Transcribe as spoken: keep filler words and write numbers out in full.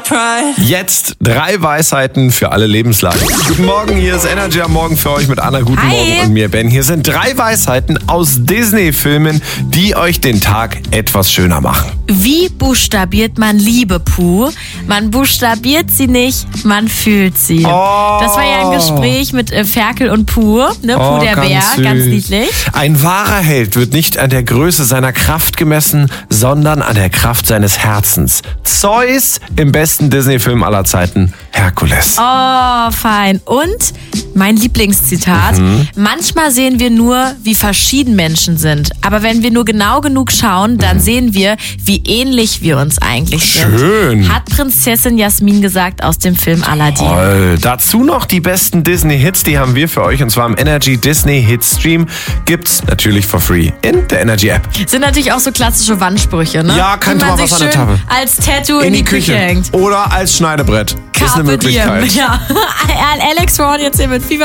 Jetzt drei Weisheiten für alle Lebenslagen. Guten Morgen, hier ist Energy am Morgen für euch mit Anna. Guten Hi. Morgen und mir, Ben. Hier sind drei Weisheiten aus Disney-Filmen, die euch den Tag etwas schöner machen. Wie buchstabiert man Liebe, Puh? Man buchstabiert sie nicht, man fühlt sie. Oh. Das war ja ein Gespräch mit äh, Ferkel und Puh, ne? Puh Oh, der ganz Bär, süß. ganz niedlich. Ein wahrer Held wird nicht an der Größe seiner Kraft gemessen, sondern an der Kraft seines Herzens. Zeus im besten Disney-Film aller Zeiten, Herkules. Oh, fein. Und mein Lieblingszitat. Mhm. Manchmal sehen wir nur, wie verschieden Menschen sind. Aber wenn wir nur genau genug schauen, dann Mhm. sehen wir, wie ähnlich wir uns eigentlich sind. Schön. Hat Prinzessin Jasmin gesagt aus dem Film Aladdin. Toll. Dazu noch die besten Disney-Hits, die haben wir für euch. Und zwar im Energy Disney Hit Stream. Gibt's natürlich for free in der Energy App. Sind natürlich auch so klassische Wandsprüche, ne? Ja, könnte Die man man was sich an der schön Tafel. als Tattoo in, die Küche hängt. Oder als Schneidebrett. Ist eine Carpe diem. Möglichkeit. Ja. Alex Ron jetzt hier mit